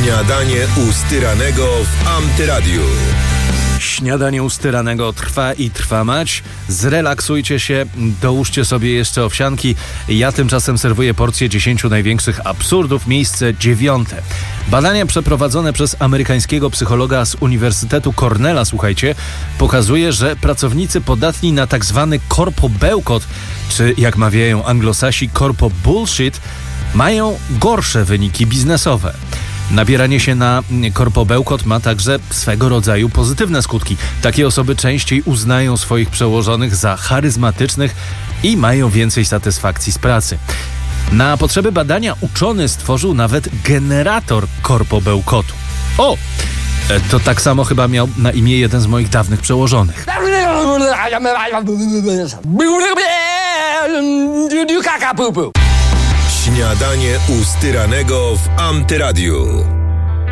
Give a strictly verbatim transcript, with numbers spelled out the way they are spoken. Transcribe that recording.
Śniadanie u Styranego w Antyradiu. Śniadanie u Styranego trwa i trwa mać. Zrelaksujcie się, dołóżcie sobie jeszcze owsianki. Ja tymczasem serwuję porcję dziesięciu największych absurdów. Miejsce dziewiąte. Badania przeprowadzone przez amerykańskiego psychologa z Uniwersytetu Cornella, słuchajcie, pokazuje, że pracownicy podatni na tak zwany korpobełkot, czy jak mawiają anglosasi korpo bullshit, mają gorsze wyniki biznesowe. Nabieranie się na korpobełkot ma także swego rodzaju pozytywne skutki. Takie osoby częściej uznają swoich przełożonych za charyzmatycznych i mają więcej satysfakcji z pracy. Na potrzeby badania uczony stworzył nawet generator korpobełkotu. O! To tak samo chyba miał na imię jeden z moich dawnych przełożonych. Śniadanie u Styranego w Antyradiu.